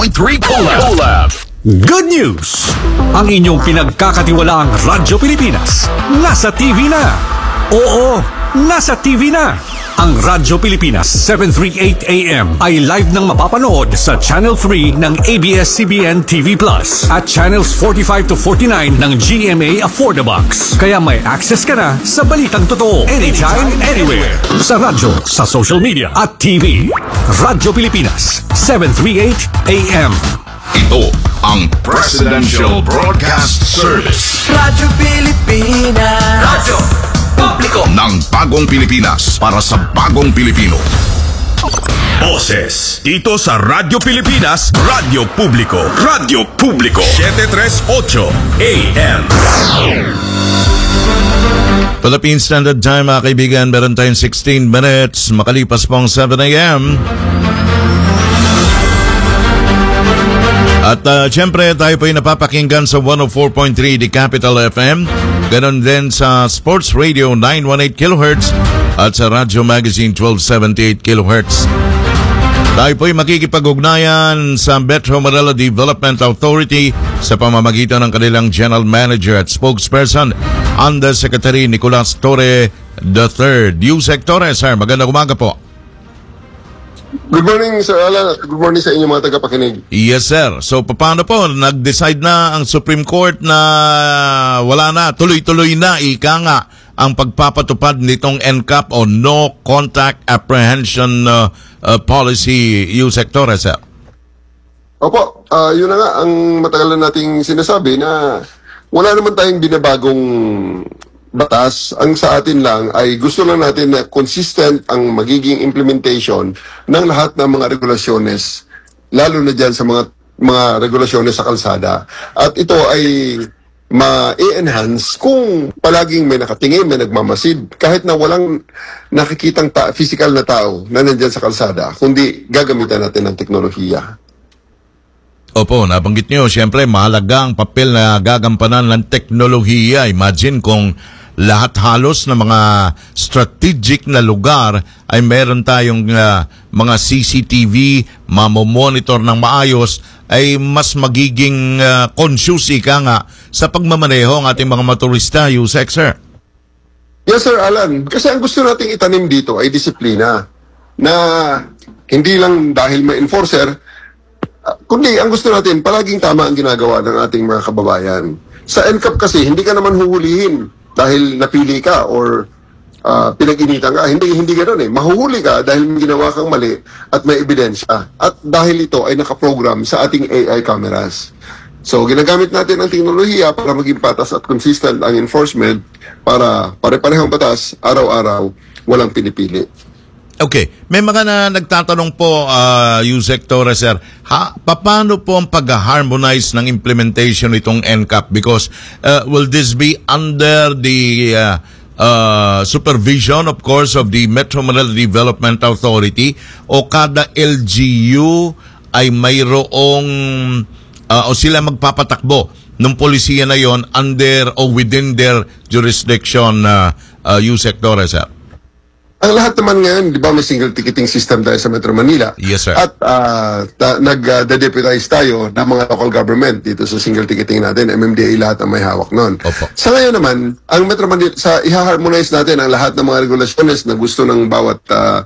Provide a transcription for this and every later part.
3 Collab. Good news! Ang inyong pinagkakatiwalaang Radyo Pilipinas nasa TV na. Oo, nasa TV na. Ang Radyo Pilipinas 738 AM ay live nang mapapanood sa Channel 3 ng ABS-CBN TV Plus at Channels 45 to 49 ng GMA Affordabox. Kaya may access ka na sa balitang totoo anytime, anywhere. Sa radyo, sa social media at TV. Radyo Pilipinas 738 AM. Ito ang Presidential Broadcast Service. Radyo Pilipinas. Radyo Publiko ng bagong Pilipinas para sa bagong Pilipino. Boses dito sa Radyo Pilipinas, Radyo Publiko. Radyo Publiko 738 AM. Philippine Standard Time, mga kaibigan, meron tayong 16 minutes makalipas pong 7 AM. At siyempre tayo po ay napapakinggan sa 104.3 The Capital FM, ganon din sa Sports Radio 918 kHz at sa Radio Magazine 1278 kHz. Tayo po ay makikipag-ugnayan sa Metro Manila Development Authority sa pamamagitan ng kanilang General Manager at Spokesperson, Undersecretary Nicolas Torre III. Yusek Torre, sir, magandang umaga po. Good morning, Sir Alan. Good morning sa inyong mga tagapakinig. Yes, sir. So, paano po? Nag-decide na ang Supreme Court na wala na, tuloy-tuloy na, ika nga, ang pagpapatupad nitong NCAP o No Contact Apprehension Policy, Yusek Torre, sir? Opo, yun na nga ang matagal na nating sinasabi na wala naman tayong binabagong batas. Ang sa atin lang ay gusto lang natin na consistent ang magiging implementation ng lahat ng mga regulasyones, lalo na dyan sa mga regulasyones sa kalsada. At ito ay ma-enhance kung palaging may nakatingin, may nagmamasid, kahit na walang nakikitang physical na tao na nandyan sa kalsada, kundi gagamitan natin ng teknolohiya. Opo, nabanggit nyo, siyempre mahalaga ang papel na gagampanan ng teknolohiya. Imagine kung lahat halos na mga strategic na lugar ay meron tayong mga CCTV, mamomonitor ng maayos, ay mas magiging conscious ka nga sa pagmamaneho ng ating mga motorista, Yusek, sir. Yes, Sir Alan. Kasi ang gusto nating itanim dito ay disiplina na hindi lang dahil may enforcer, kundi ang gusto natin, palaging tama ang ginagawa ng ating mga kababayan. Sa NCAP kasi, hindi ka naman huhulihin dahil napili ka or pinag-initan ka. Hindi ganoon eh. Mahuhuli ka dahil may ginawa kang mali at may ebidensya. At dahil ito ay nakaprogram sa ating AI cameras. So, ginagamit natin ang teknolohiya para maging patas at consistent ang enforcement para pare-parehong batas, araw-araw, walang pinipili. Okay. May mga nagtatanong po, Yusek Torre, sir, paano po ang pag-harmonize ng implementation itong NCAP? Because will this be under the supervision, of course, of the Metro Manila Development Authority, o kada LGU ay mayroong o sila magpapatakbo ng polisiya na yon under o within their jurisdiction, Yusek Torre, sir? Ang lahat naman ngayon, di ba may single ticketing system tayo sa Metro Manila? Yes, sir. At nag-deputize tayo ng mga local government dito sa single ticketing natin. MMDA lahat ang may hawak nun. Opo. Sa ngayon naman, ang Metro Manila, i-harmonize natin ang lahat ng mga regulasyones na gusto ng bawat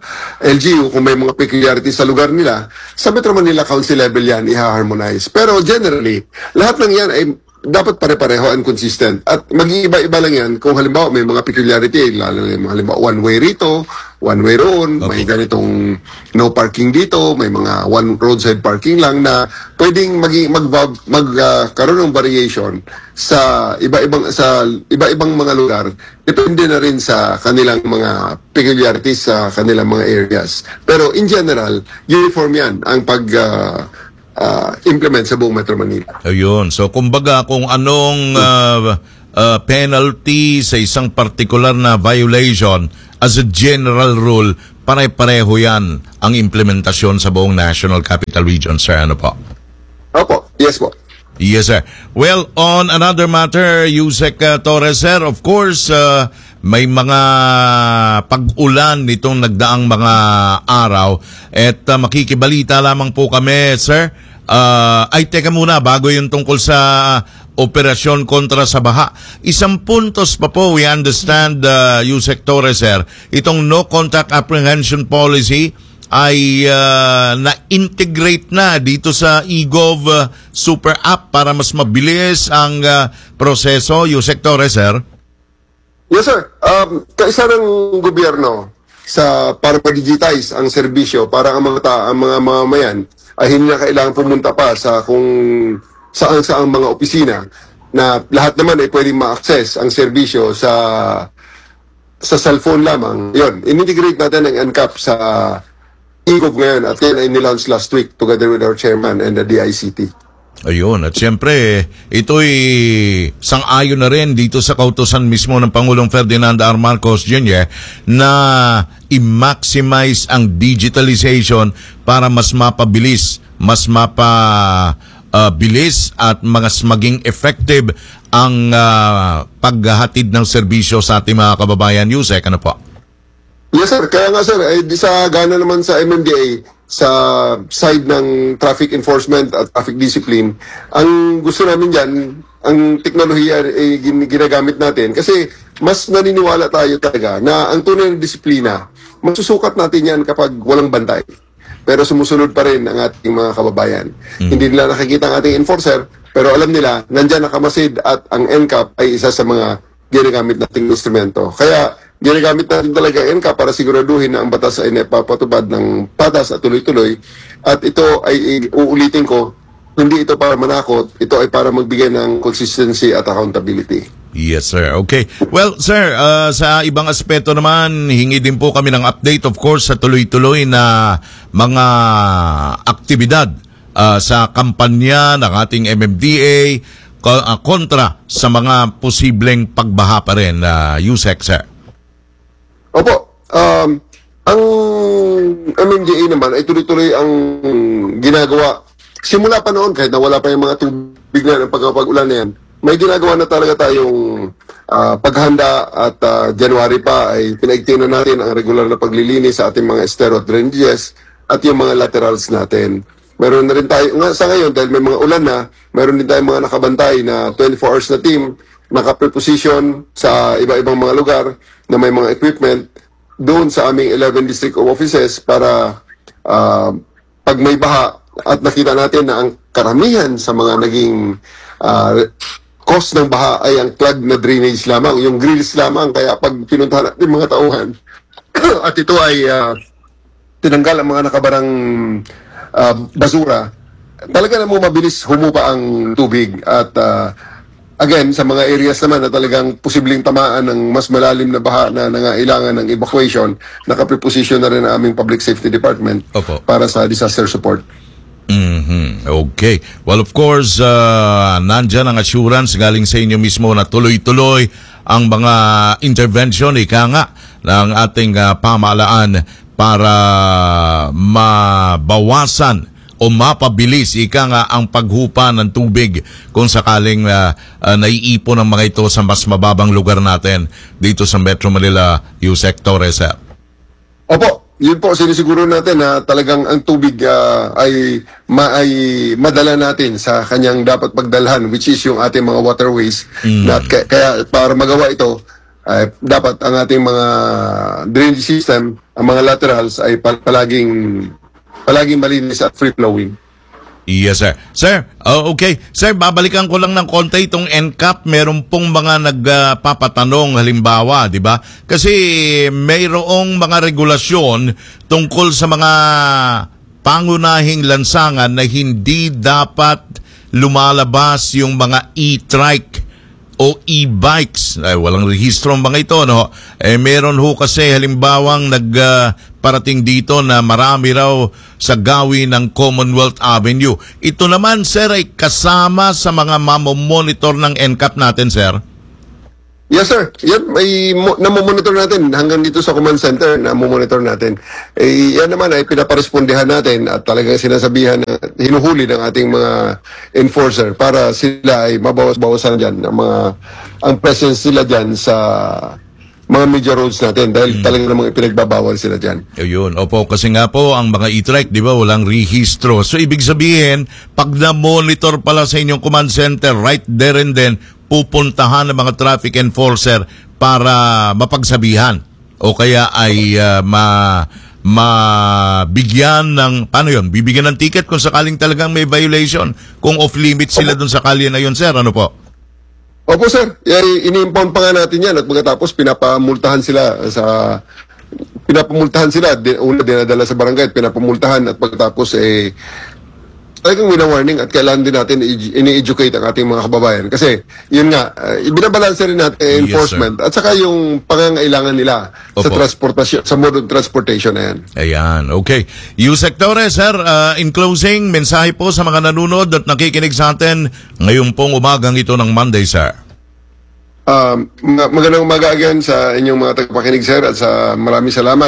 LGU kung may mga peculiarities sa lugar nila. Sa Metro Manila Council level yan, i-harmonize. Pero generally, lahat ng yan ay dapat pare-pareho and consistent. At mag-iiba-iba lang yan kung halimbawa may mga peculiarity, lalo na halimbawa one way rito, one way roon, okay, may ganitong no parking dito, may mga one roadside parking lang na pwedeng magkaroon ng variation sa iba-ibang mga lugar. Depende na rin sa kanilang mga peculiarities sa kanilang mga areas. Pero in general, uniform yan ang implement sa buong Metro Manila. Ayun. So, kumbaga, kung anong penalty sa isang particular na violation, as a general rule, pare-pareho yan ang implementasyon sa buong National Capital Region, sir. Ano po? Opo. Yes po. Yes, sir. Well, on another matter, Yusek Torres, sir, of course, may mga pag-ulan nitong nagdaang mga araw at makikibalita lamang po kami, sir, Ay, teka muna, bago yung tungkol sa operasyon kontra sa baha. Isang puntos pa po, we understand, Yusek Torres, sir, itong no contact apprehension policy ay na-integrate na dito sa eGov Super App para mas mabilis ang proseso. Yusek Torres, sir. Yes, sir. Kaisa ng gobyerno para ma-digitize ang serbisyo para ang mga mamamayan ay hindi na kailangan pumunta pa sa kung saan mga opisina na lahat naman ay pwedeng ma-access ang serbisyo sa cellphone lamang. Yun, in-integrate natin ang NCAP sa eGov ngayon at yan ay nilaunch last week together with our chairman and the DICT. Ayun, at siyempre, ito'y sang-ayon na rin dito sa kautusan mismo ng Pangulong Ferdinand R. Marcos Jr. na i-maximize ang digitalization para mas mapabilis, mas mapabilis at mas maging effective ang paghahatid ng serbisyo sa ating mga kababayan. Yusek, ano po? Yes, sir. Kaya nga, sir, di sa gana naman sa MMDA, sa side ng traffic enforcement at traffic discipline, ang gusto namin dyan, ang teknolohiya ay ginagamit natin kasi mas naniniwala tayo talaga na ang tunay na disiplina, masusukat natin yan kapag walang bantay. Pero sumusunod pa rin ang ating mga kababayan. Hindi nila nakikita ang ating enforcer, pero alam nila, nandyan nakamasid at ang NCAP ay isa sa mga ginagamit nating instrumento. Kaya, ginagamit natin talaga NCAP para siguraduhin na ang batas ay napapatubad ng patas at tuloy-tuloy. At ito ay uulitin ko, hindi ito para manakot, ito ay para magbigay ng consistency at accountability. Yes, sir. Okay. Well, sir, sa ibang aspeto naman, hingi din po kami ng update, of course, sa tuloy-tuloy na mga aktibidad sa kampanya ng ating MMDA kontra sa mga posibleng pagbaha pa rin, Yusek, sir. Opo. Ang MMDA naman ay tuloy-tuloy ang ginagawa. Simula pa noon, kahit na wala pa yung mga tubig na ng pagkapag-ulan na yan, may ginagawa na talaga tayong paghanda at January pa ay pinaigtingnan natin ang regular na paglilinis sa ating mga estero at drainages at yung mga laterals natin. Meron na rin tayo, sa ngayon, dahil may mga ulan na, meron din tayong mga nakabantay na 24 hours na team, naka-preposition sa iba-ibang mga lugar na may mga equipment doon sa aming 11 district offices para pag may baha at nakita natin na ang karamihan sa mga naging cause ng baha ay ang clogged na drainage lamang, yung grills lamang. Kaya pag pinuntahan natin mga tauhan at ito ay tinanggal ang mga nakabarang basura, talaga namang mabilis humupa ang tubig at again, sa mga areas naman na talagang posibleng tamaan ng mas malalim na baha na nangailangan ng evacuation, nakapreposition na rin ang aming Public Safety Department para sa disaster support. Okay. Well, of course, nandyan ang assurance galing sa inyo mismo na tuloy-tuloy ang mga intervention, ika nga, ng ating pamahalaan para mabawasan o mapabilis, ika nga, ang paghupa ng tubig kung sakaling naiipon ang mga ito sa mas mababang lugar natin dito sa Metro Manila, Yusek Torres. Opo, yun po, sinisiguro natin na talagang ang tubig ay madala natin sa kanyang dapat pagdalhan, which is yung ating mga waterways. Kaya para magawa ito, dapat ang ating mga drainage system, ang mga laterals ay palaging malinis at free-flowing. Yes, sir. Sir, okay. Sir, babalikan ko lang ng konti itong NCAP. Meron pong mga nagpapatanong, halimbawa, di ba? Kasi mayroong mga regulasyon tungkol sa mga pangunahing lansangan na hindi dapat lumalabas yung mga e-trike o e-bikes. Ay, walang rehistro ang mga ito, no? Meron ho kasi halimbawang parating dito na marami raw sa gawin ng Commonwealth Avenue. Ito naman, sir, ay kasama sa mga mamomonitor ng NCAP natin, sir? Yes, sir. Yan, may namomonitor natin hanggang dito sa command center, namomonitor natin. Yan naman ay pinaparespondihan natin at talagang sinasabihan na hinuhuli ng ating mga enforcer para sila ay mabawas-bawasan dyan ang presence sila dyan sa mga major roads natin dahil talaga namang ipinagbabawal sila dyan. Ayun, opo, kasi nga po, ang mga e-trike, di ba, walang rehistro. So, ibig sabihin, pag na-monitor pala sa inyong command center, right there and then, pupuntahan ng mga traffic enforcer para mapagsabihan. O kaya ay mabigyan ng, paano yun, bibigyan ng ticket kung sakaling talagang may violation, kung off-limit sila dun sa kalye na yun, sir, ano po? Opo sir, ini-impound pa nga natin yan at pagkatapos pinapamultahan sila. Una dinadala sa barangay at pinapamultahan at pagkatapos talagang wina-warning at kailangan din natin ini-educate ang ating mga kababayan. Kasi yun nga, binabalanse rin natin ang enforcement at saka yung pangangailangan nila sa transportasyon, sa mode of transportation na yan. Ayan, okay. Yusek Torres, sir, in closing, mensahe po sa mga nanonood at nakikinig sa atin ngayon pong umagang ito ng Monday, sir. Magandang umaga again sa inyong mga tagapakinig, sir, at maraming salamat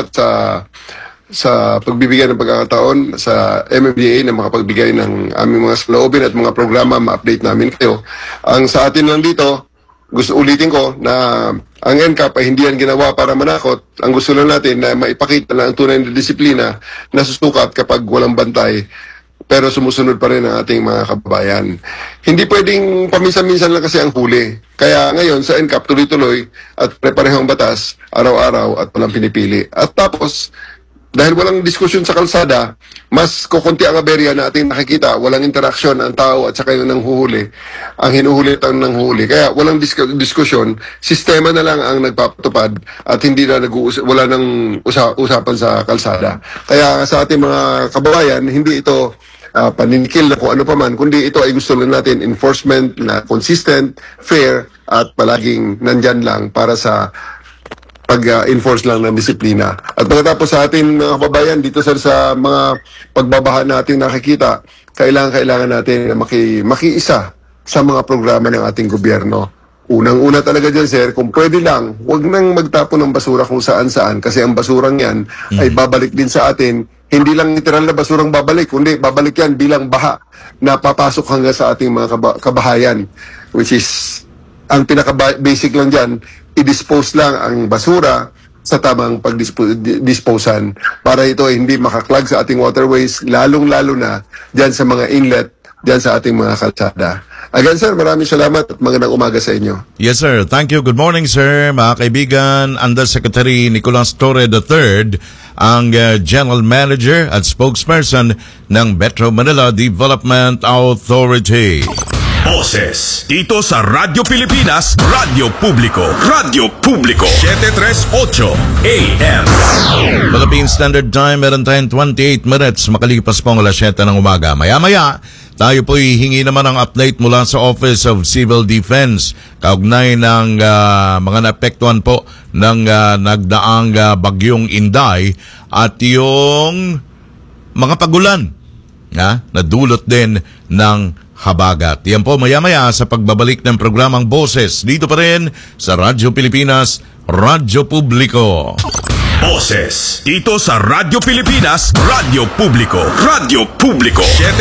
sa pagbibigay ng pagkakataon sa MMDA na makapagbigay ng aming mga saloobin at mga programa, ma-update namin kayo. Ang sa atin lang dito, gusto ulitin ko na ang NCAP ay hindi yan ginawa para manakot. Ang gusto lang natin na maipakita na ang tunay na disiplina na susukat kapag walang bantay pero sumusunod pa rin ang ating mga kababayan. Hindi pwedeng paminsan-minsan lang kasi ang huli. Kaya ngayon sa NCAP tuloy-tuloy at preparehong batas araw-araw at walang pinipili. At tapos, dahil walang diskusyon sa kalsada, mas kukunti ang aberya na ating nakikita. Walang interaksyon ang tao at saka yung nanghuhuli. Ang hinuhuli at ang nanghuhuli. Kaya walang diskusyon. Sistema na lang ang nagpapatupad at hindi na wala nang usapan sa kalsada. Kaya sa ating mga kababayan, hindi ito paninikil na kung ano pa man, kundi ito ay gusto lang natin enforcement na consistent, fair, at palaging nandyan lang para sa pag-enforce lang ng disiplina. At pagkatapos sa ating mga kababayan dito sir, sa mga pagbabaha natin nakikita, kailangan natin na makiisa sa mga programa ng ating gobyerno. Unang-una talaga dyan sir, kung pwede lang, huwag nang magtapon ng basura kung saan-saan kasi ang basurang yan ay babalik din sa atin. Hindi lang literal na basurang babalik, kundi babalik yan bilang baha na papasok hanggang sa ating mga kabahayan, which is ang pinaka-basic lang dyan, i-dispose lang ang basura sa tamang pag-disposan para ito ay hindi makaklag sa ating waterways, lalong-lalo na dyan sa mga inlet, dyan sa ating mga kalsada. Again, sir, maraming salamat at magandang umaga sa inyo. Yes, sir. Thank you. Good morning, sir. Mga kaibigan, Undersecretary Nicolas Torre III, ang General Manager at Spokesperson ng Metro Manila Development Authority. Boses dito sa Radyo Pilipinas, Radyo Publiko, Radyo Publiko, 738 AM. Philippine Standard Time, meron tayong 28 minutes, makalipas po ang alas 7 ng umaga. Maya-maya, tayo po hihingi naman ng update mula sa Office of Civil Defense kaugnay ng mga naapektuhan po ng nagdaang bagyong Inday at yung mga pagulan na dulot din ng habagat. Yan po maya-maya sa pagbabalik ng programang Boses dito pa rin sa Radyo Pilipinas, Radyo Publiko. Boses dito sa Radyo Pilipinas, Radyo Publiko, Radyo Publiko,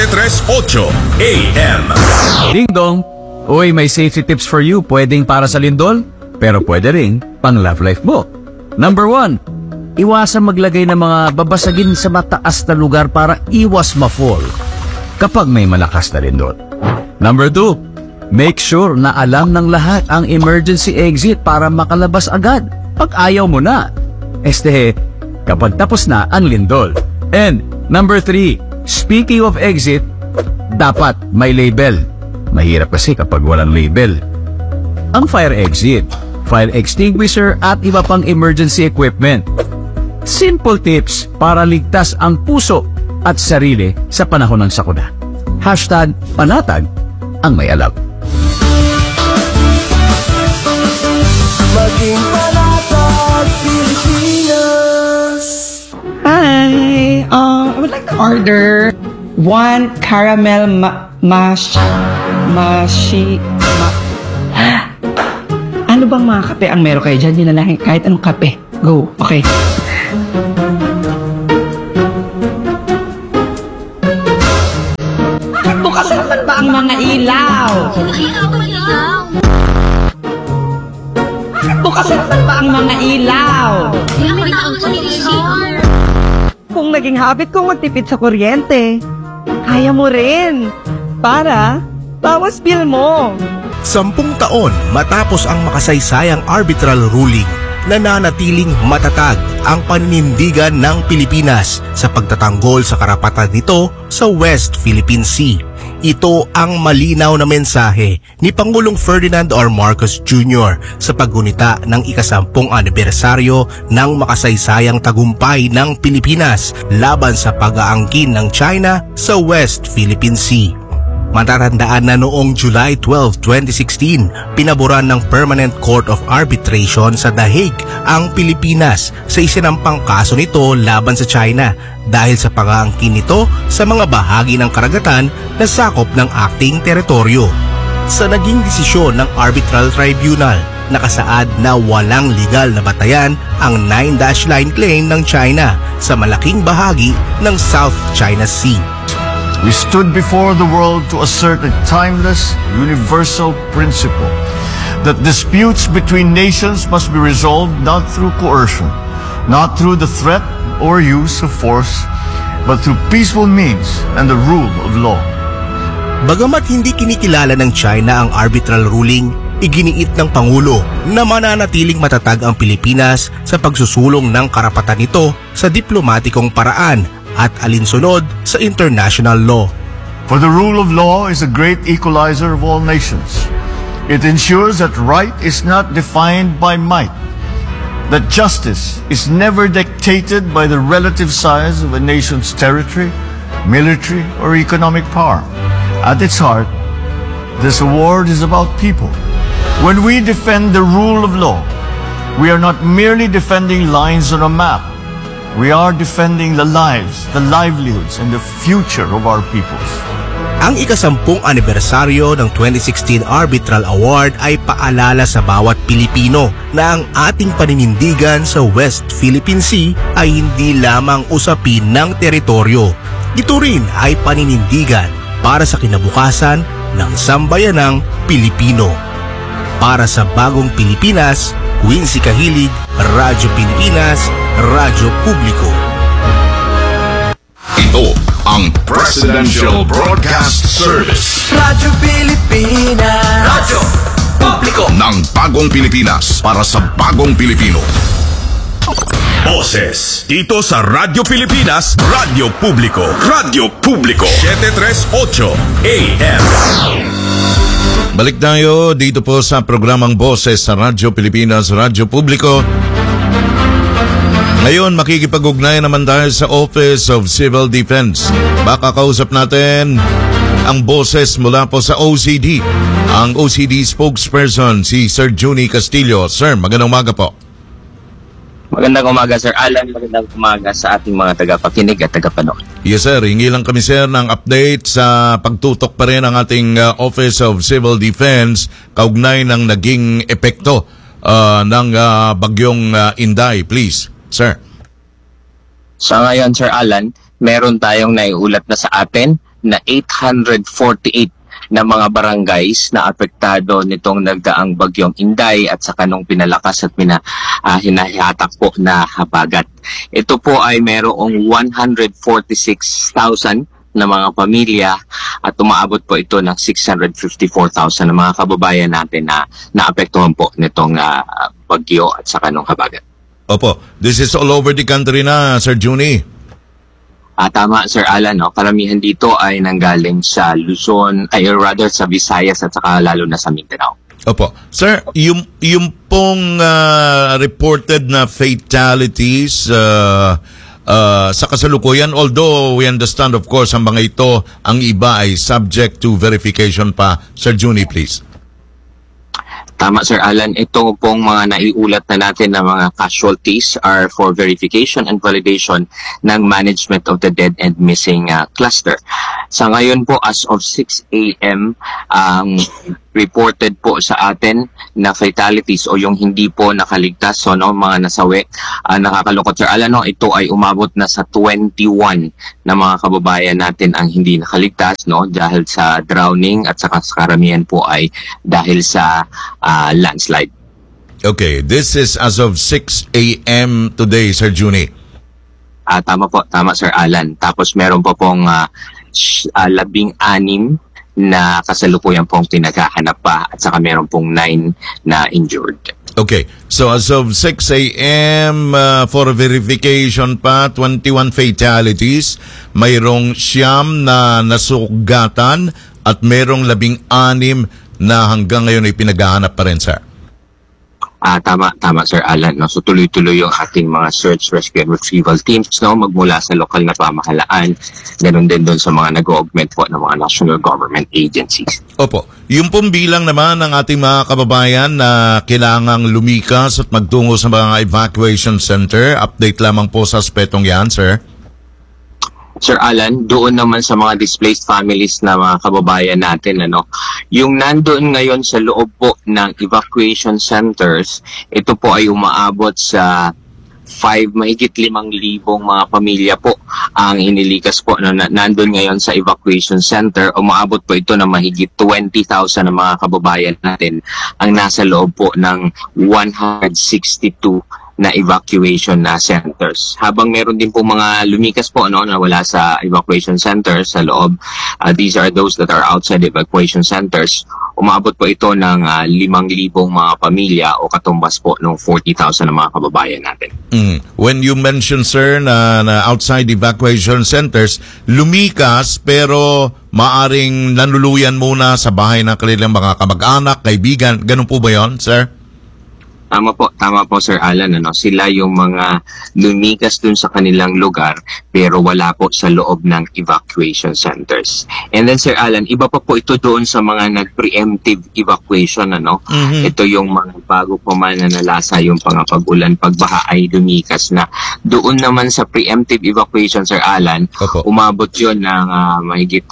738 AM. Ding dong, uy, may safety tips for you. Pwedeng para sa lindol, pero pwede rin pang love life mo. Number 1, iwasan maglagay ng mga babasagin sa mataas na lugar para iwas ma-fall kapag may malakas na lindol. Number 2, make sure na alam ng lahat ang emergency exit para makalabas agad pag ayaw mo na. Kapag tapos na ang lindol. And number 3, speaking of exit, dapat may label. Mahirap kasi kapag walang label. Ang fire exit, fire extinguisher at iba pang emergency equipment. Simple tips para ligtas ang puso at sarili sa panahon ng sakuna. #panatag ang may alam. Maging panatag Pilipinas. Hi, I would like to order 1 caramel Ano bang mga kape ang meron kayo dyan? Yun na lang, kahit anong kape. Go, okay. Bakit bukas naman ba ang mga ilaw? Bakit Bukas pa ang mga ilaw. Kung naging habit kong magtipid sa kuryente, kaya mo rin. Para bawas bill mo. 10 taon matapos ang makasaysayang arbitral ruling, nananatiling matatag ang paninindigan ng Pilipinas sa pagtatanggol sa karapatan nito sa West Philippine Sea. Ito ang malinaw na mensahe ni Pangulong Ferdinand R. Marcos Jr. sa paggunita ng ika-10 anibersaryo ng makasaysayang tagumpay ng Pilipinas laban sa pag-aangkin ng China sa West Philippine Sea. Matatandaan na noong July 12, 2016, pinaboran ng Permanent Court of Arbitration sa The Hague ang Pilipinas sa isinampang kaso nito laban sa China dahil sa pag-aangkin nito sa mga bahagi ng karagatan na sakop ng acting teritoryo. Sa naging desisyon ng Arbitral Tribunal, nakasaad na walang legal na batayan ang 9-dash line claim ng China sa malaking bahagi ng South China Sea. We stood before the world to assert a timeless, universal principle that disputes between nations must be resolved not through coercion, not through the threat or use of force, but through peaceful means and the rule of law. Bagamat hindi kinikilala ng China ang arbitral ruling, iginiit ng Pangulo na mananatiling matatag ang Pilipinas sa pagsusulong ng karapatan nito sa diplomatikong paraan at alinsunod sa international law. For the rule of law is a great equalizer of all nations. It ensures that right is not defined by might, that justice is never dictated by the relative size of a nation's territory, military, or economic power. At its heart, this award is about people. When we defend the rule of law, we are not merely defending lines on a map. We are defending the lives, the livelihoods, and the future of our peoples. Ang ika-10 anibersaryo ng 2016 Arbitral Award ay paalala sa bawat Pilipino na ang ating paninindigan sa West Philippine Sea ay hindi lamang usapin ng teritoryo. Ito rin ay paninindigan para sa kinabukasan ng sambayanang Pilipino. Para sa bagong Pilipinas, Quincy Kahilig, Radyo Pilipinas, Radyo Publiko. Ito ang Presidential Broadcast Service. Radyo Pilipinas. Radyo Publiko ng bagong Pilipinas para sa bagong Pilipino. Boses dito sa Radyo Pilipinas, Radyo Publiko. Radyo Publiko 738 AM. Balik tayo dito po sa programang Boses sa Radyo Pilipinas, Radyo Publiko. Ngayon, makikipag-ugnayan naman tayo sa Office of Civil Defense. Baka kausap natin ang boses mula po sa OCD. Ang OCD spokesperson, si Sir Juni Castillo. Sir, magandang umaga po. Magandang umaga, Sir Alan. Magandang umaga sa ating mga tagapakinig at tagapanood. Yes, sir. Hingi lang kami, sir, ng update sa pagtutok pa rin ng ating Office of Civil Defense kaugnay ng naging epekto ng bagyong Inday. Please, sir. Sa ngayon, Sir Alan, meron tayong naiulat na sa atin na 848 na mga barangays na apektado nitong nagdaang bagyong Inday at sa kanong pinalakas at hinahatak po na habagat. Ito po ay merong 146,000 na mga pamilya at umaabot po ito ng 654,000 na mga kababayan natin na naapektuhan po nitong bagyo at sa kanong habagat. Opo, this is all over the country na, Sir Juni. Tama, Sir Alan. No? Karamihan dito ay nanggaling sa Luzon, rather sa Visayas at saka lalo na sa Mindanao. Opo. Sir, yung pong reported na fatalities sa kasalukuyan, although we understand, of course, ang mga ito, ang iba ay subject to verification pa. Sir Juni, please. Tama, Sir Alan. Ito pong mga naiulat na natin na mga casualties are for verification and validation ng management of the dead and missing cluster. Sa ngayon po, as of 6 a.m., reported po sa atin na fatalities o yung hindi po nakaligtas, so mga nasawi. Nakakalungkot, Sir Alan, ito ay umabot na sa 21 na mga kababayan natin ang hindi nakaligtas dahil sa drowning at saka sa karamihan po ay dahil sa landslide. Okay, this is as of 6 a.m. today, Sir Juni. Tama po, tama Sir Alan. Tapos meron po pong 16 na kasalukuyan pong pinaghahanap pa at saka meron pong 9 na injured. Okay, so as of 6 a.m. For verification pa, 21 fatalities, mayroong 9 na nasugatan at mayroong 16 na hanggang ngayon ay pinaghahanap pa rin, sir. Tama Sir Alan, no? So tuloy-tuloy yung ating mga search, rescue and retrieval teams, no, magmula sa lokal na pamahalaan, ganun din doon sa mga nag-augment po ng mga national government agencies. Opo, yung pong bilang naman ng ating mga kababayan na kailangang lumikas at magtungo sa mga evacuation center, update lamang po sa aspetong yan, sir. Sir Alan, doon naman sa mga displaced families na mga kababayan natin, yung nandoon ngayon sa loob po ng evacuation centers, ito po ay umaabot sa mahigit 5,000 mga pamilya po ang inilikas po na nandun ngayon sa evacuation center. Umaabot po ito na mahigit 20,000 na mga kababayan natin ang nasa loob po ng 162 na evacuation na centers. Habang meron din po mga lumikas po na wala sa evacuation centers sa loob, these are those that are outside evacuation centers. Umabot po ito ng 5,000 mga pamilya o katumbas po ng 40,000 na mga kababayan natin. When you mention, sir, na outside evacuation centers, lumikas pero maaring nanluluyan muna sa bahay ng kanilang mga kamag-anak, kaibigan. Ganun po ba yon, sir? Tama po Sir Alan, sila yung mga lumikas dun sa kanilang lugar pero wala po sa loob ng evacuation centers. And then Sir Alan, iba pa po ito doon sa mga nag-preemptive evacuation, Ito yung mga bago pa man na nalasa yung pag-ulan, pagbaha ay lumikas na. Doon naman sa preemptive evacuation, Sir Alan, umabot yun ng mahigit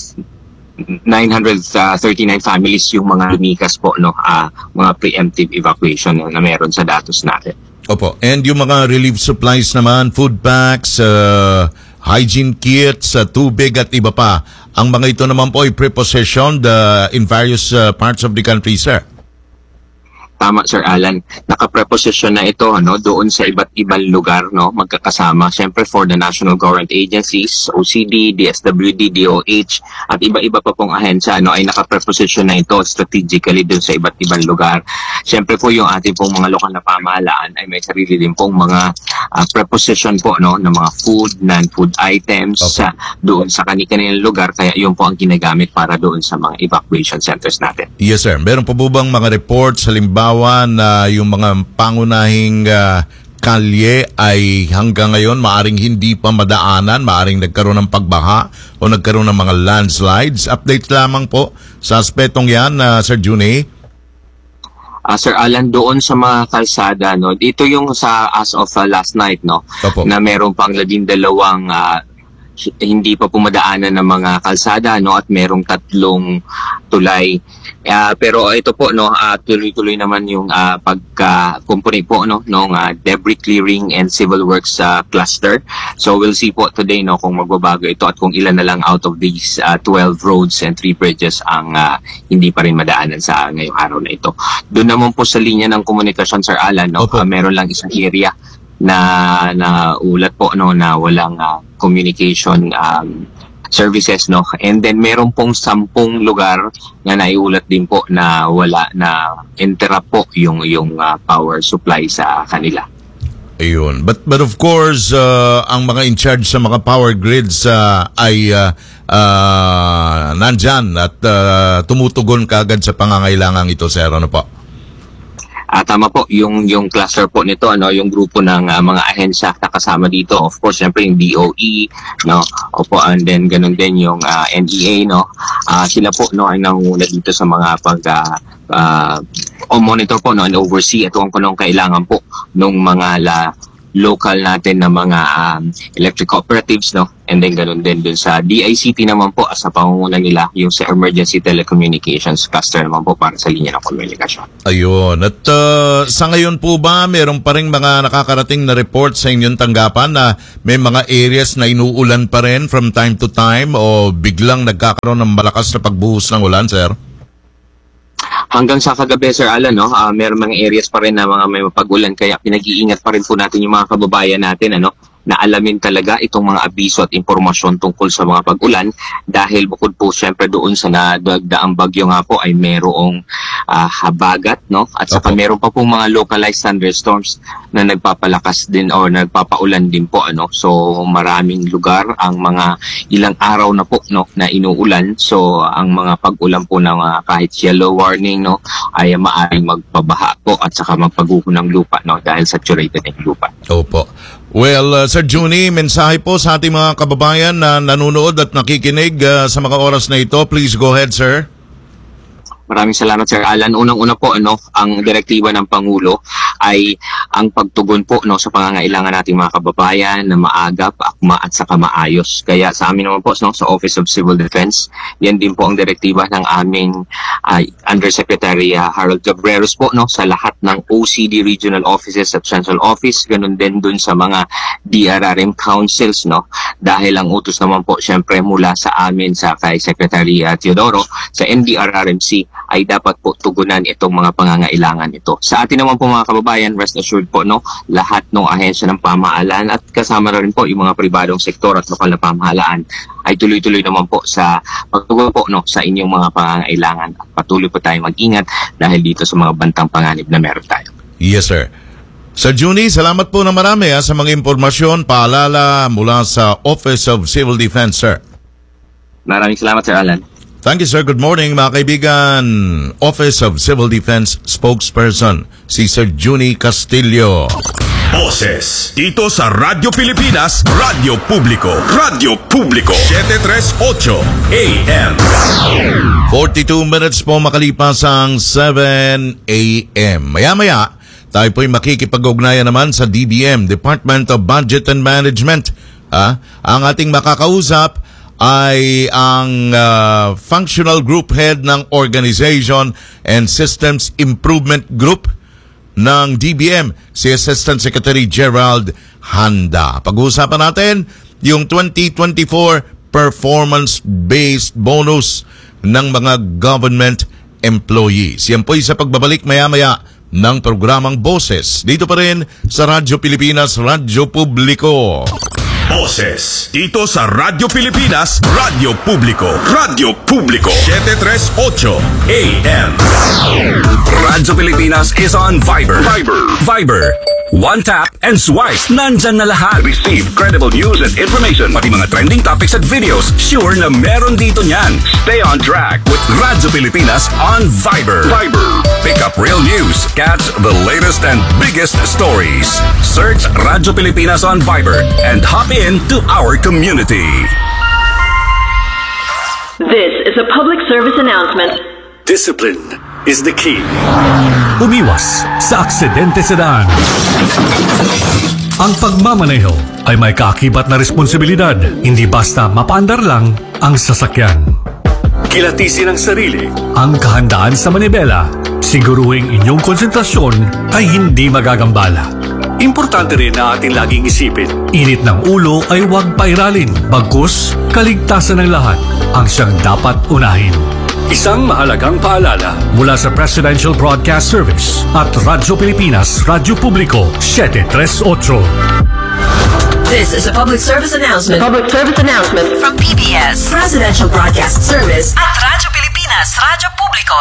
939 families yung mga lumikas po, mga preemptive evacuation na meron sa datos natin. Opo. And yung mga relief supplies naman, food packs, hygiene kits, tubig at iba pa. Ang mga ito naman po ay prepositioned in various parts of the country, sir. Tama Sir Alan, naka-preposition na ito doon sa iba't ibang lugar, magkakasama. Siyempre for the national government agencies, OCD, DSWD, DOH at iba-iba pa pong ahensya ay naka-preposition na ito strategically doon sa iba't ibang lugar. Siyempre po yung ating pong mga lokal na pamahalaan ay may sarili din pong mga preposition po ng mga food, non-food items doon sa kanilang lugar, kaya yun po ang ginagamit para doon sa mga evacuation centers natin. Yes sir, meron po bang mga reports halimbawa na yung mga pangunahing kalye ay hanggang ngayon maaring hindi pa madaanan, maaring nagkaroon ng pagbaha o nagkaroon ng mga landslides? Update lamang po sa aspetong yan, Sir Juni. Sir Alan, doon sa mga kalsada, dito yung sa as of last night, na meron pang 12 hindi pa pumadaanan ng mga kalsada, at merong 3 tulay. Pero ito po, tuloy-tuloy naman yung pagka-company po ng debris clearing and civil works cluster. So we'll see po today kung magbabago ito at kung ilan na lang out of these 12 roads and 3 bridges ang hindi pa rin madaanan sa ngayong araw na ito. Doon naman po sa linya ng komunikasyon, Sir Alan, meron lang isang area na ulat po na walang communication services, and then meron pong 10 lugar na naiulat din po na wala na interrupt po yung power supply sa kanila. Ayun. But of course, ang mga in charge sa mga power grids ay nandyan at tumutugon kaagad sa pangangailangan ito, sir. Ano po? Tama po, yung cluster po nito, yung grupo ng mga ahensya na kasama dito. Of course, syempre yung DOE, Opo, and then ganun din yung NEA, sila po ay nangunguna dito sa mga monitor po and oversee at kung kailangan po ng mga local natin na mga electric cooperatives, and then ganun din dun sa DICT naman po sa pangunguna nila, yung sa emergency telecommunications cluster naman po para sa linya ng komunikasyon. Ayun. At sa ngayon po ba, meron pa rin mga nakakarating na report sa inyong tanggapan na may mga areas na inuulan pa rin from time to time o biglang nagkakaroon ng malakas na pagbuhos ng ulan, sir? Hanggang sa kagabi, Sir Alan, no, meron mga areas pa rin na mga may mapag-ulan, kaya pinag-iingat pa rin po natin yung mga kababayan natin, na alamin talaga itong mga abiso at impormasyon tungkol sa mga pag-ulan, dahil bukod po syempre doon sa nadagdaang bagyo nga po ay merong habagat, no? At saka meron pa pong mga localized thunderstorms na nagpapalakas din o nagpapaulan din po, So maraming lugar ang mga ilang araw na po, no, na inuulan. So ang mga pag-ulan po ng kahit yellow warning, no, ay maaaring magpabaha po at saka magpaguho ng lupa, no, dahil saturated ang lupa. Opo. Well, Sir Juni, mensahe po sa ating mga kababayan na nanonood at nakikinig sa mga oras na ito. Please go ahead, sir. Maraming salamat, Sir Alan. Unang-una po, ang direktiba ng Pangulo ay ang pagtugon po, sa pangangailangan nating mga kababayan na maagap, akma at saka maayos. Kaya sa amin naman po, sa Office of Civil Defense, yan din po ang direktiba ng aming Undersecretary Harold Cabreros po, sa lahat ng OCD regional offices at central office, ganun din dun sa mga DRRM councils, dahil ang utos naman po, syempre mula sa amin sa kay Secretary Teodoro, sa NDRRMC, ay dapat po tugunan itong mga pangangailangan ito. Sa atin naman po mga kababayan, rest assured po, lahat ng ahensya ng pamahalaan at kasama na rin po yung mga pribadong sektor at lokal na pamahalaan ay tuloy-tuloy naman po sa pagtugon po, sa inyong mga pangangailangan. At patuloy po tayong mag-ingat dahil dito sa mga bantang panganib na meron tayo. Yes, sir. Sir Juni, salamat po na marami sa mga impormasyon, paalala mula sa Office of Civil Defense, sir. Maraming salamat, Sir Alan. Thank you, sir. Good morning, mga kaibigan. Office of Civil Defense Spokesperson, si Sir Juni Castillo. Boses dito sa Radyo Pilipinas, Radyo Publiko. Radyo Publiko 738 AM. 42 minutes po makalipas ang 7 AM. Maya-maya, tayo po'y makikipag-ugnayan naman sa DBM, Department of Budget and Management. Ang ating makakausap ay ang Functional Group Head ng Organization and Systems Improvement Group ng DBM, si Assistant Secretary Gerald Handa. Pag-uusapan natin yung 2024 performance-based bonus ng mga government employees. Yan po'y sa pagbabalik maya-maya ng programang Boses. Dito pa rin sa Radyo Pilipinas, Radyo Publiko. Boses dito sa Radyo Pilipinas, Radyo Publiko. Radyo Publiko 738 AM. Radyo Pilipinas is on Viber. Viber. One tap and swipe. Nandyan na lahat. Receive credible news and information. Pati mga trending topics at videos. Sure na meron dito niyan. Stay on track with Radyo Pilipinas on Viber. Pick up real news. Catch the latest and biggest stories. Search Radyo Pilipinas on Viber and hop in to our community. This is a public service announcement. Discipline is the key. Umiwas sa aksidente sa daan. Ang pagmamaneho ay may kaakibat na responsibilidad. Hindi basta mapaandar lang ang sasakyan. Kilatisin ang sarili, ang kahandaan sa manibela. Siguruhing inyong konsentrasyon ay hindi magagambala. Importante rin na ating laging isipin, init ng ulo ay huwag pairalin. Bagkus, kaligtasan ng lahat ang siyang dapat unahin. Isang mahalagang paalala mula sa Presidential Broadcast Service at Radyo Pilipinas, Radyo Publiko 738. This is a public service announcement. From PBS, Presidential Broadcast Service at Radyo Pilipinas, Radyo Publiko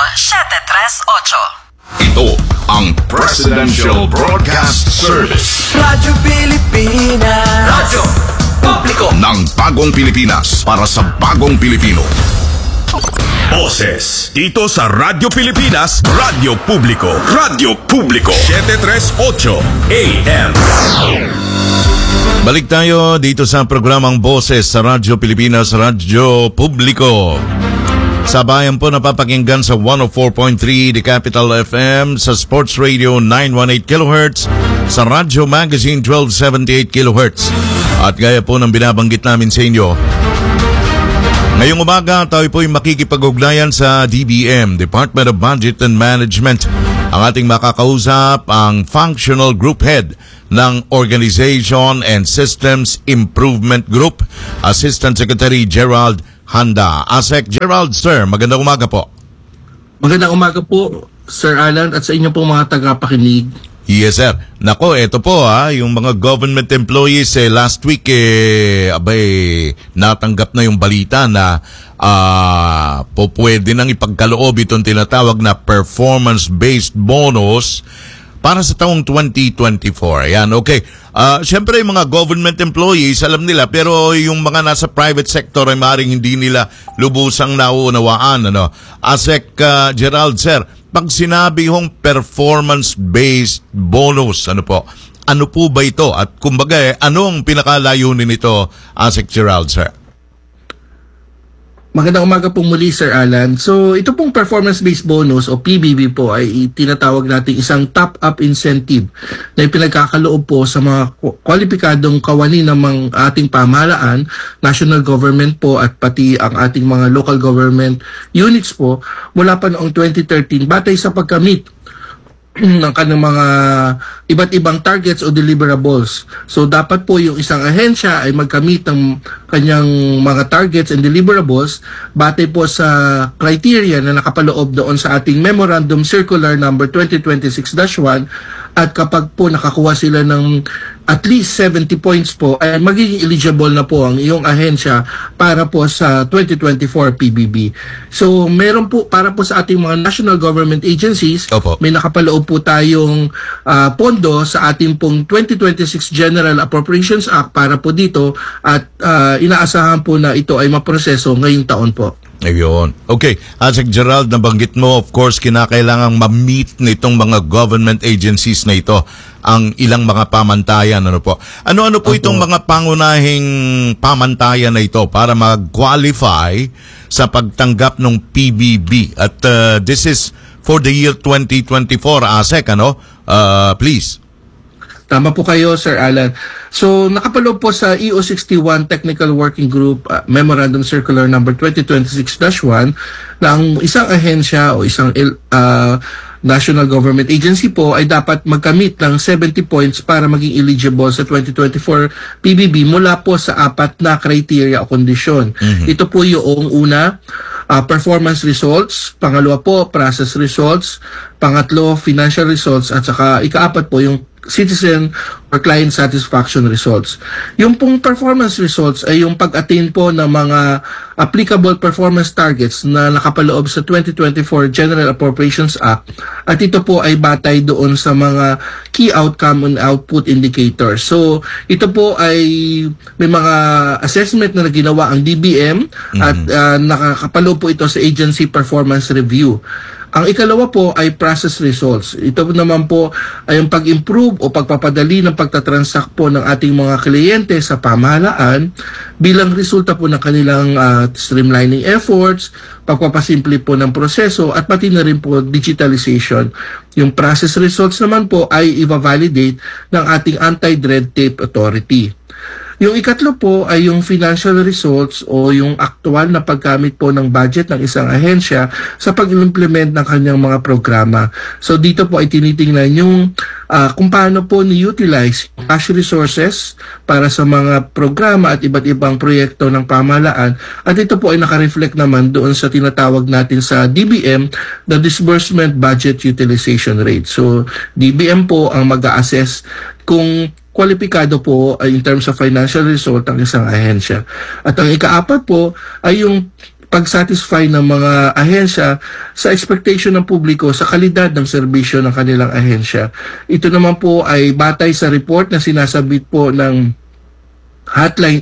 738. Ito ang Presidential Broadcast Service. Radyo Pilipinas. Radyo Publiko ng bagong Pilipinas para sa bagong Pilipino. Boses dito sa Radyo Pilipinas, Radyo Publiko. Radyo Publiko 738 AM. Balik tayo dito sa programang Boses sa Radyo Pilipinas, Radyo Publiko. Sa bayan po napapakinggan sa 104.3 The Capital FM, sa Sports Radio 918 kHz, sa Radyo Magazine 1278 kHz. At gaya po ng binabanggit namin sa inyo, ngayong umaga tayo po ay makikipag-ugnayan sa DBM, Department of Budget and Management. Ang ating makakausap, ang Functional Group Head ng Organization and Systems Improvement Group, Assistant Secretary Gerald Handa. ASEC Gerald, sir, magandang umaga po. Magandang umaga po, Sir Alan, at sa inyo pong mga tagapakinig. Yes, sir. Nako, eto po yung mga government employees last week natanggap na yung balita na pwede nang ipagkaloob itong tinatawag na performance-based bonus para sa taong 2024. Ayan, okay. Siyempre, yung mga government employees, alam nila, pero yung mga nasa private sector ay maaaring hindi nila lubusang nauunawaan. Asek Gerald, sir, pag sinabi hong performance-based bonus, ano po ba ito? At kumbaga, anong pinakalayunin nito, Asek Gerald, sir? Magandang umaga po muli, Sir Alan. So, ito pong performance-based bonus o PBB po ay tinatawag natin isang top-up incentive na ipinagkakaloob po sa mga kwalipikadong kawani ng ating pamahalaan, national government po at pati ang ating mga local government units po mula pa noong 2013 batay sa pagkamit ng kanyang mga iba't ibang targets o deliverables. So dapat po yung isang ahensya ay magkamit ng kanyang mga targets and deliverables batay po sa criteria na nakapaloob doon sa ating Memorandum Circular number 2026-1 at kapag po nakakuha sila ng at least 70 points po ay magiging eligible na po ang iyong ahensya para po sa 2024 PBB. So meron po para po sa ating mga national government agencies, may nakapaloob po tayong pondo sa ating pong 2026 General Appropriations Act para po dito at inaasahan po na ito ay maproseso ngayong taon po. Ayun. Okay. Asek Gerald, nabanggit mo, of course, kinakailangang ma-meet nitong mga government agencies na ito ang ilang mga pamantayan. Ano po itong mga pangunahing pamantayan na ito para mag-qualify sa pagtanggap ng PBB? At this is for the year 2024, Asek, please. Tama po kayo, Sir Alan. So, nakapaloob po sa EO61 Technical Working Group Memorandum Circular number 2026-1 na ang isang ahensya o isang national government agency po ay dapat magkamit ng 70 points para maging eligible sa 2024 PBB mula po sa 4 na criteria o kondisyon. Ito po yung una, performance results, pangalawa po, process results, pangatlo, financial results, at saka ika-4 po yung citizen or client satisfaction results. Yung pong performance results ay yung pag-attain po ng mga applicable performance targets na nakapaloob sa 2024 General Appropriations Act at ito po ay batay doon sa mga key outcome and output indicators. So ito po ay may mga assessment na ginawa ang DBM at nakakapaloob po ito sa agency performance review. Ang ikalawa po ay process results. Ito naman po ay ang pag-improve o pagpapadali ng pagtatransact po ng ating mga kliyente sa pamahalaan bilang resulta po ng kanilang streamlining efforts, pagpapasimple po ng proseso at pati na rin po digitalization. Yung process results naman po ay i-validate ng ating Anti-Red Tape Authority. Yung ikatlo po ay yung financial results o yung aktual na paggamit po ng budget ng isang ahensya sa pag-implement ng kanyang mga programa. So dito po ay tinitingnan yung kung paano po ni-utilize cash resources para sa mga programa at iba't ibang proyekto ng pamahalaan at ito po ay nakareflect naman doon sa tinatawag natin sa DBM, the Disbursement Budget Utilization Rate. So DBM po ang mag-a-assess kung kwalipikado po in terms of financial result ang isang ahensya. At ang ika-4 po ay yung pag-satisfy ng mga ahensya sa expectation ng publiko sa kalidad ng serbisyo ng kanilang ahensya. Ito naman po ay batay sa report na sinasabit po ng Hotline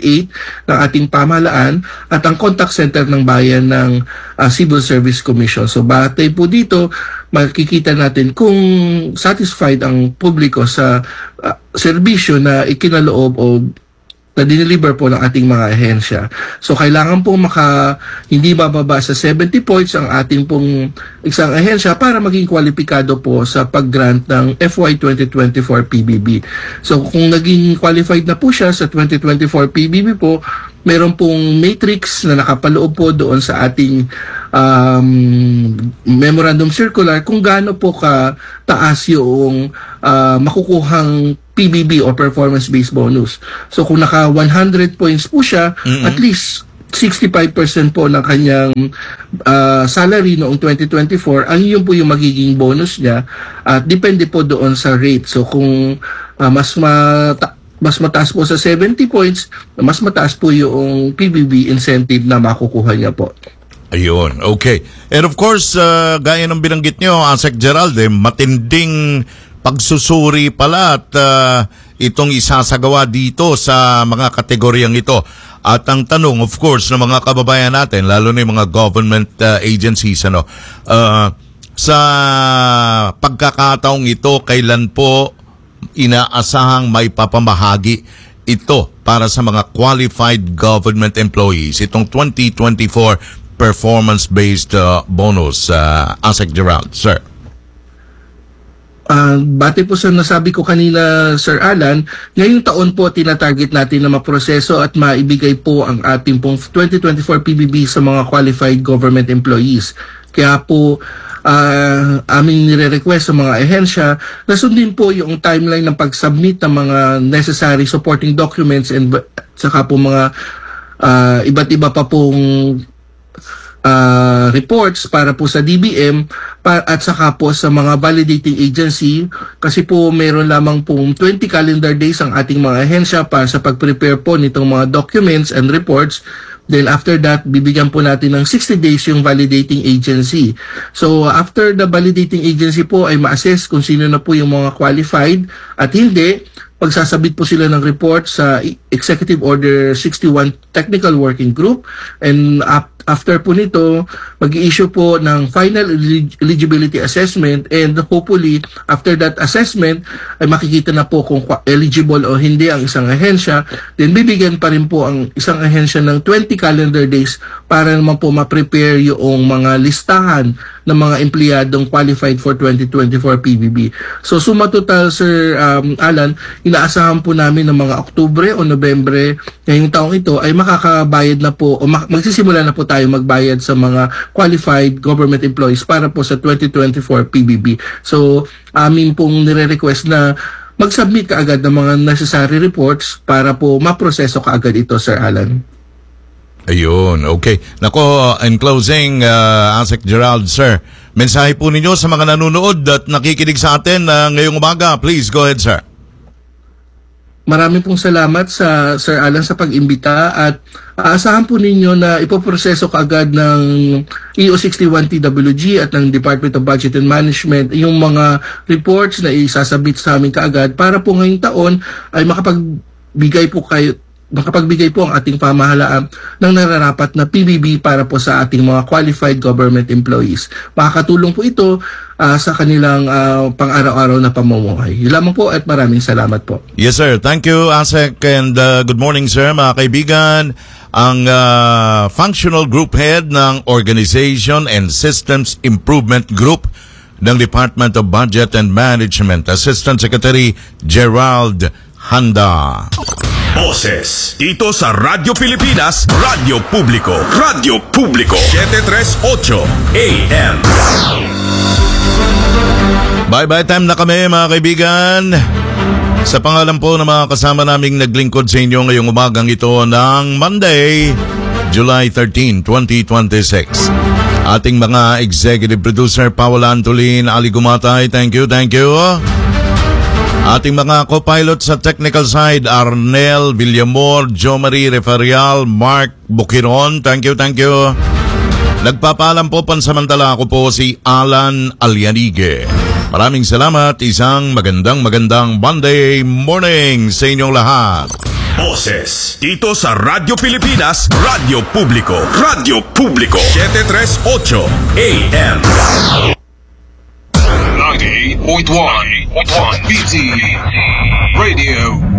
888 ng ating pamahalaan at ang contact center ng bayan ng Civil Service Commission. So batay po dito, makikita natin kung satisfied ang publiko sa serbisyo na ikinaloob o na dineliver po ng ating mga ahensya. So kailangan po hindi bababa sa 70 points ang ating pong isang ahensya para maging kwalipikado po sa pag-grant ng FY 2024 PBB. So kung naging qualified na po siya sa 2024 PBB po, meron pong matrix na nakapaloob po doon sa ating memorandum circular kung gaano po kataas yung makukuhang PBB o performance-based bonus. So kung naka 100 points po siya, at least 65% po ng kanyang salary noong 2024, ang yun po yung magiging bonus niya at depende po doon sa rate. So kung mas mataas po sa 70 points, mas mataas po yung PBB incentive na makukuha niya po. Ayun, okay. And of course, gaya ng binanggit nyo, Asek Gerald, matinding pagsusuri pala at itong isasagawa dito sa mga kategoryang ito. At ang tanong, of course, ng mga kababayan natin, lalo na yung mga government agencies, sa pagkakataong ito, kailan po inaasahang may papamahagi ito para sa mga qualified government employees, itong 2024 performance-based bonus, Asek Gerald, sir? Bate po sa nasabi ko kanina, Sir Alan, ngayong taon po tinatarget natin na maproseso at maibigay po ang ating pong 2024 PBB sa mga qualified government employees. Kaya po aming nire-request sa mga ehensya na sundin po yung timeline ng pag-submit ng mga necessary supporting documents and saka po mga iba't iba pa pong reports para po sa DBM at saka po sa mga validating agency, kasi po meron lamang pong 20 calendar days ang ating mga ahensya para sa pag-prepare po nitong mga documents and reports. Then after that, bibigyan po natin ng 60 days yung validating agency. So after the validating agency po ay ma-assess kung sino na po yung mga qualified at hindi, pagsasabit po sila ng report sa Executive Order 61 Technical Working Group, and after po nito, mag-i-issue po ng final eligibility assessment, and hopefully after that assessment ay makikita na po kung eligible o hindi ang isang ahensya. Then bibigyan pa rin po ang isang ahensya ng 20 calendar days para naman po ma-prepare yung mga listahan ng mga empleyadong qualified for 2024 PBB. So suma total, Sir Alan, inaasahan po namin ng mga Oktubre o Nobyembre ngayong taong ito ay makakabayad na po o magsisimula na po tayo magbayad sa mga qualified government employees para po sa 2024 PBB. So amin pong nire-request na mag-submit kaagad ng mga necessary reports para po maproseso kaagad ito, Sir Alan. Ayun, okay. Nako, in closing, Asek Gerald, sir, mensahe po ninyo sa mga nanonood at nakikinig sa atin ngayong umaga. Please, go ahead, sir. Maraming pong salamat sa Sir Alan sa pag-imbita at aasahan po ninyo na ipoproseso kaagad ng EO61TWG at ng Department of Budget and Management yung mga reports na isasabit sa amin kaagad para po ngayong taon ay makapagbigay po ang ating pamahalaan ng nararapat na PBB para po sa ating mga qualified government employees. Makakatulong po ito sa kanilang pang-araw-araw na pamumuhay. Yun lamang po at maraming salamat po. Yes, sir. Thank you, Asek, and good morning, sir, mga kaibigan. Ang Functional Group Head ng Organization and Systems Improvement Group ng Department of Budget and Management, Assistant Secretary Gerald Handa. Boses dito sa Radyo Pilipinas, Radyo Publiko, Radyo Publiko, 738 AM. Bye-bye time na kami, mga kaibigan. Sa pangalan po ng mga kasama naming naglingkod sa inyo ngayong umagang ito ng Monday, July 13, 2026. Ating mga executive producer, Paula Antolin, Ali Gumatay, thank you. Ating mga co-pilot sa technical side, Arnel Villamor, Jo Marie Referial, Mark Bukiron, thank you. Nagpapaalam po pansamantala, ako po si Alan Alianige. Maraming salamat, isang magandang Monday morning sa inyong lahat. Boses dito sa Radyo Pilipinas, Radyo Publiko, Radyo Publiko, 738 AM. 98.1 BT Radio